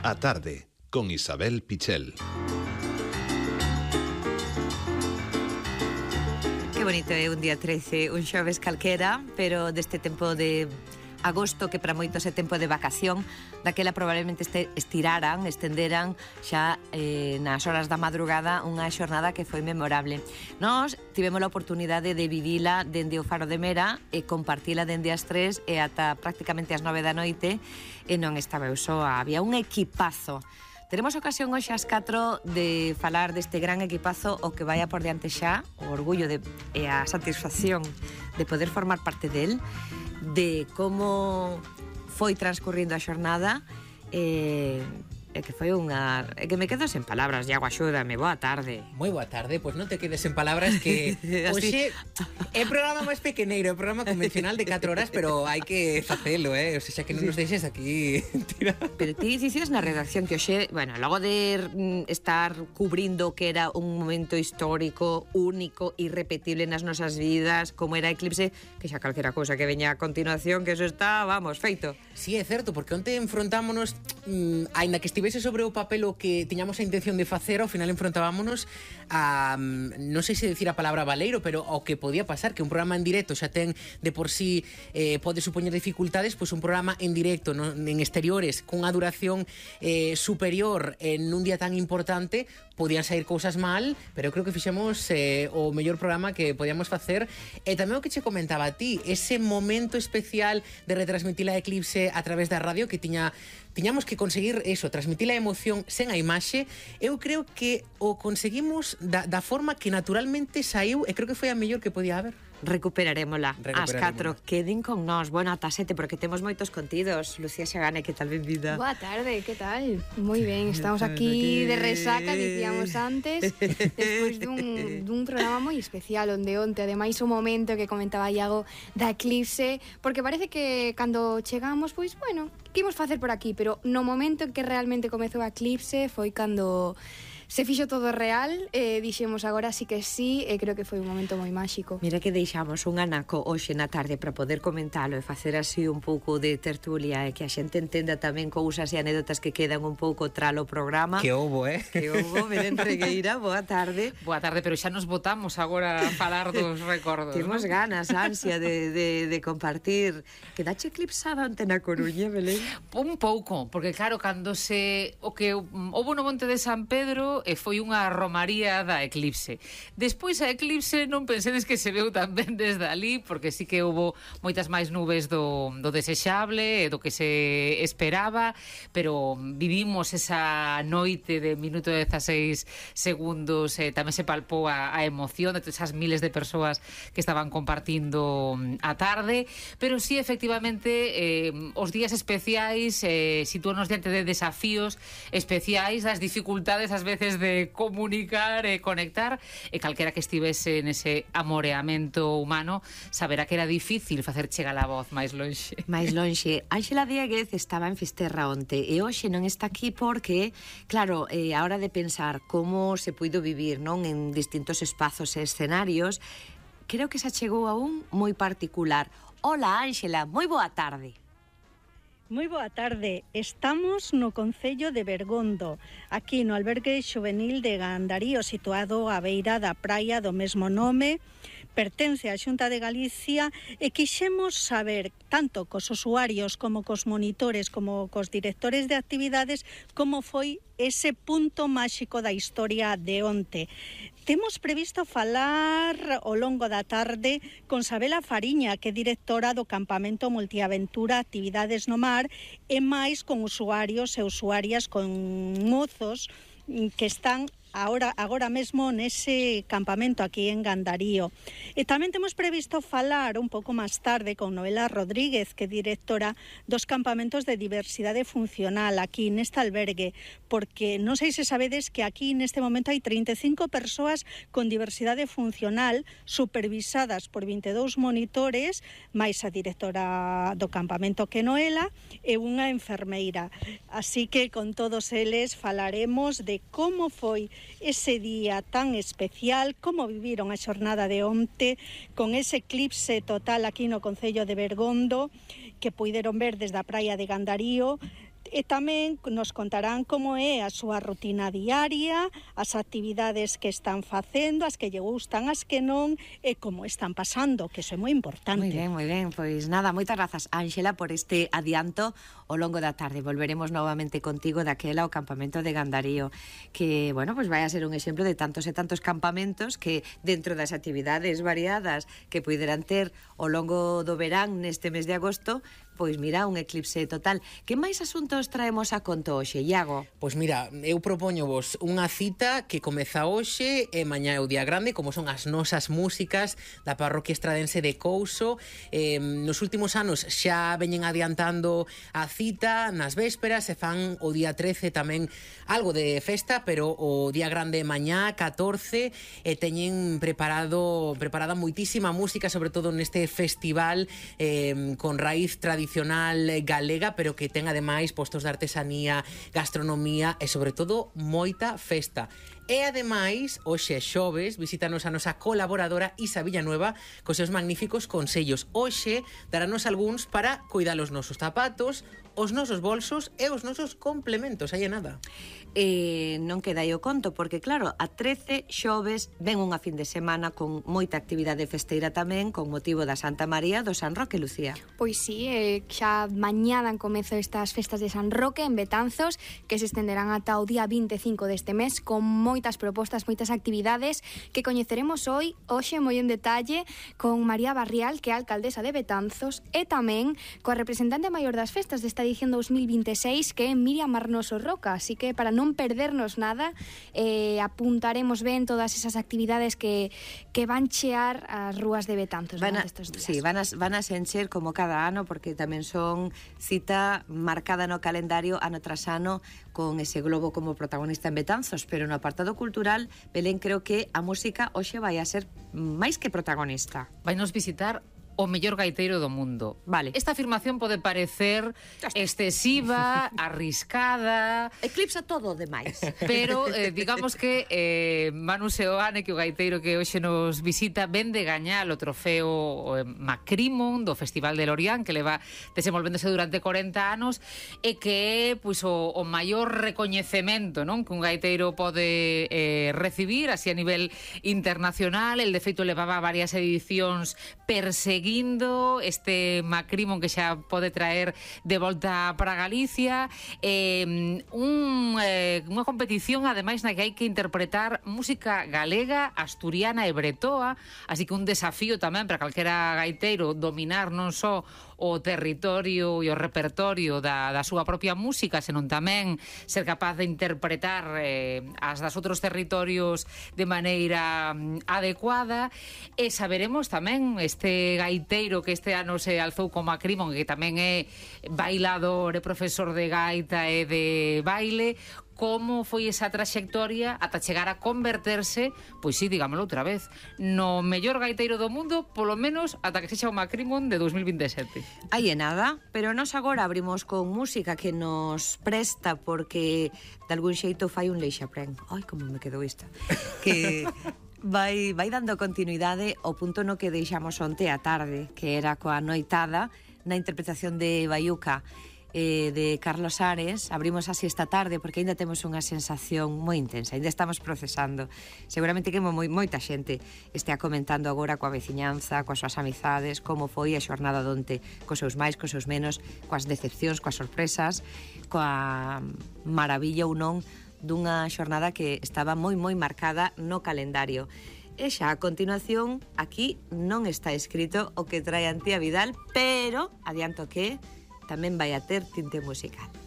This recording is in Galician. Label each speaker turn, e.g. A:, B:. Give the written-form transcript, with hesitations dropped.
A: A tarde, con Isabel Pichel.
B: Que bonito é un día 13, un xoves calquera, pero deste tempo de agosto, que para moitos é tempo de vacación, daquela probablemente estenderan xa nas horas da madrugada unha xornada que foi memorable. Nós tivemos a oportunidade de vivila dende o Faro de Mera e compartila dende as 3 e ata prácticamente as 9 da noite, e non estaba eu soa, había un equipazo. Teremos ocasión hoxe ás 4 de falar deste gran equipazo o que vaya por diante xa, o orgullo e a satisfacción de poder formar parte del, de como foi transcurrindo a xornada, que foi unha... que me quedo sen palabras, Iago, axúdame, boa tarde.
C: Moi boa tarde, pois non te quedes sen palabras, que hoxe é programa máis pequeneiro, é programa convencional de 4 horas, pero hai que facelo, o sea, que non nos deixes aquí tirar.
B: Pero ti dicides na redacción que hoxe, bueno, logo de estar cubrindo que era un momento histórico, único, irrepetible nas nosas vidas, como era Eclipse, que xa calquera cousa que veña a continuación, que eso está, vamos, feito.
C: Sí, é certo, porque onte enfrontámonos, aínda que estivese sobre o papel o que tiñamos a intención de facer, ao final enfrontábamos a, non sei se decir a palabra baleiro, pero ao que podía pasar, que un programa en directo xa ten de por sí pode supoñer dificultades, pois un programa en directo, en exteriores, cunha duración superior en un día tan importante, podían sair cousas mal, pero creo que fixemos o mellor programa que podíamos facer. E tamén o que che comentaba a ti, ese momento especial de retransmitir a Eclipse a través da radio, que tiñamos que conseguir eso, transmitir a emoción sen a imaxe. Eu creo que o conseguimos da forma que naturalmente saiu, e creo que foi a mellor que podía haber.
B: Recuperarémola. As 4, queden con nós. Bueno, ata 7, porque temos moitos contidos. Lucía Xagane, que tal, benvida?
D: Boa tarde, que tal? Moi ben, estamos aquí de resaca, dicíamos antes, despois dun programa moi especial, onde onte, ademais, o momento que comentaba Iago da Eclipse, porque parece que cando chegamos, pois, bueno, que imos facer por aquí, pero no momento en que realmente comezou a Eclipse foi cando se fixo todo real, dixemos agora sí que sí, e creo que foi un momento moi máxico.
B: Mira que deixamos un anaco hoxe na tarde para poder comentalo e facer así un pouco de tertulia, e que a xente entenda tamén cousas e anécdotas que quedan un pouco tralo programa.
C: Que houbo,
B: Que houbo, Belén Regueira, boa tarde.
E: Boa tarde, pero xa nos botamos agora a falar dos recordos.
B: Temos ganas, ansia de compartir. Quedache eclipsada ante na Coruña, Belén?
E: Un pouco, porque claro, cando o que houbo no Monte de San Pedro foi unha romaría da Eclipse. Despois a Eclipse non pensedes que se veu tan ben desde ali, porque sí que houbo moitas máis nubes do desexable, do que se esperaba, pero vivimos esa noite de minuto 16 segundos, tamén se palpou a emoción de todas esas miles de persoas que estaban compartindo a tarde, pero sí, efectivamente, os días especiais sitúanos diante de desafíos especiais, das dificultades ás veces de comunicar e conectar, e calquera que estivese nese amoreamento humano saberá que era difícil facer chegar a voz máis lonxe.
B: Máis lonxe. Ángela Dieguez estaba en Fisterra onte e hoxe non está aquí porque, claro, a hora de pensar como se puido vivir, non, en distintos espazos e escenarios, creo que se chegou a un moi particular. Hola, Ángela, moi boa tarde.
F: Moi boa tarde, estamos no concello de Bergondo, aquí no albergue xuvenil de Gandarío, situado á beira da praia do mesmo nome, pertence á Xunta de Galicia, e quixemos saber, tanto cos usuarios como cos monitores, como cos directores de actividades, como foi ese punto máxico da historia de onte. Temos previsto falar ao longo da tarde con Sabela Fariña, que é directora do Campamento Multiaventura Actividades no Mar, e máis con usuarios e usuarias, con mozos que están agora mesmo nese campamento aquí en Gandarío. E tamén temos previsto falar un pouco máis tarde con Noela Rodríguez, que é directora dos campamentos de diversidade funcional aquí neste albergue, porque non sei se sabedes que aquí neste momento hai 35 persoas con diversidade funcional supervisadas por 22 monitores, máis a directora do campamento, que é Noela, e unha enfermeira. Así que con todos eles falaremos de como foi ese día tan especial, como viviron a xornada de onte con ese eclipse total aquí no concello de Bergondo, que puideron ver desde a praia de Gandarío, E tamén nos contarán como é a súa rutina diaria, as actividades que están facendo, as que lle gustan, as que non, e como están pasando, que iso é moi importante.
B: Moi ben, pois nada, moitas grazas, Ángela, por este adianto ao longo da tarde. Volveremos novamente contigo daquela ao campamento de Gandarío, que, bueno, pois vai a ser un exemplo de tantos e tantos campamentos que dentro das actividades variadas que puideran ter ao longo do verán neste mes de agosto, pois mira, un eclipse total. Que máis asuntos traemos a conto hoxe, Iago?
C: Pois mira, eu propoño vos unha cita que comeza hoxe e mañá é o día grande, como son as nosas músicas da parroquia estradense de Couso. Nos últimos anos xa veñen adiantando a cita nas vésperas, e fan o día 13 tamén algo de festa, pero o día grande mañá, 14, e teñen preparada moitísima música, sobre todo neste festival con raíz tradicional galega, pero que ten ademais postos de artesanía, gastronomía e sobre todo moita festa. E ademais, hoxe xoves, visítanos a nosa colaboradora Isa Villanueva cos seus magníficos consellos. Hoxe darános algúns para cuidar os nosos zapatos, os nosos bolsos e os nosos complementos, aí é nada.
B: Non queda aí o conto, porque claro, a 13 xoves ven unha fin de semana con moita actividade festeira tamén, con motivo da Santa María do San Roque, Lucía.
D: Pois sí, xa mañá dan comezo estas festas de San Roque en Betanzos, que se estenderán ata o día 25 deste mes, con moitas propostas, moitas actividades que coñeceremos hoxe moi en detalle con María Barrial, que é a alcaldesa de Betanzos, e tamén coa representante maior das festas desta edición 2026, que é Miriam Arnoso Roca. Así que para non perdernos nada, apuntaremos ben todas esas actividades que van chear as rúas de Betanzos durante estes días.
B: Sí, van a sencher como cada ano, porque tamén son cita marcada no calendario ano tras ano, con ese globo como protagonista en Betanzos, pero no apartado cultural, Belén, creo que a música hoxe vai a ser máis que protagonista.
E: Vai nos visitar o mellor gaiteiro do mundo.
B: Vale.
E: Esta afirmación pode parecer excesiva, arriscada...
B: Eclipsa todo o demais.
E: Pero digamos que Manu Seoane, que o gaiteiro que hoxe nos visita, ven de gañar o trofeo Macrimon do Festival de Lorient, que leva desenvolvéndose durante 40 anos, e que é pois, o maior recoñecemento, non, que un gaiteiro pode recibir así a nivel internacional. El de feito levaba varias edicións perseguindo este Macrimon, que xa pode traer de volta para Galicia, unha competición ademais na que hai que interpretar música galega, asturiana e bretoa, así que un desafío tamén para calquera gaiteiro dominar non só o territorio e o repertorio da súa propia música, senón tamén ser capaz de interpretar as das outros territorios de maneira adecuada. E saberemos tamén este gaiteiro que este ano se alzou como Macrimon, que tamén é bailador e profesor de gaita e de baile, como foi esa traxectoria ata chegar a converterse, pois sí, digámoslo outra vez, no mellor gaiteiro do mundo, polo menos ata que sexa o Macrimon de 2027.
B: Aí é nada, pero nós agora abrimos con música que nos presta, porque de algún xeito fai un leixapren. Ai, como me quedou esta. Que vai dando continuidade ao punto no que deixamos onte a tarde, que era coa noitada na interpretación de Baiuca de Carlos Ares. Abrimos así esta tarde porque ainda temos unha sensación moi intensa, ainda estamos procesando. Seguramente que moita xente estea comentando agora coa veciñanza, coas súas amizades, como foi a xornada de onte, cos seus máis, cos seus menos, coas decepcións, coas sorpresas, coa maravilla ou non dunha xornada que estaba moi marcada no calendario. E xa a continuación, aquí non está escrito o que trae Antía Vidal, pero adianto que tamén vai a ter tinte musical.